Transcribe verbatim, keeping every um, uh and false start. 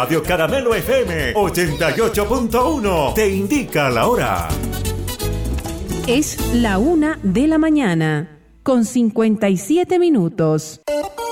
Radio Caramelo F M ochenta y ocho punto uno te indica la hora. Es la una de la mañana, con cincuenta y siete minutos.